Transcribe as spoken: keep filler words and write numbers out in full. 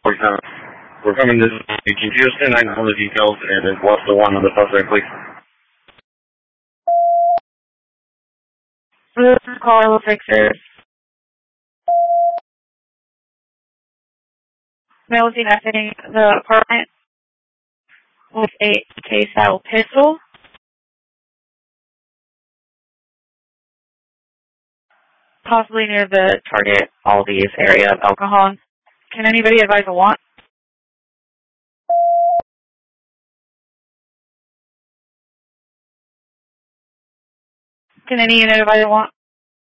We're coming, we're coming to Houston. I know the details, and what's the one on the suspect, please? This is Carla Fixers. Male seen exiting the apartment with a K-style pistol. Possibly near the Target Aldi's area of alcohol. Can anybody advise a want? Can any unit advise a want?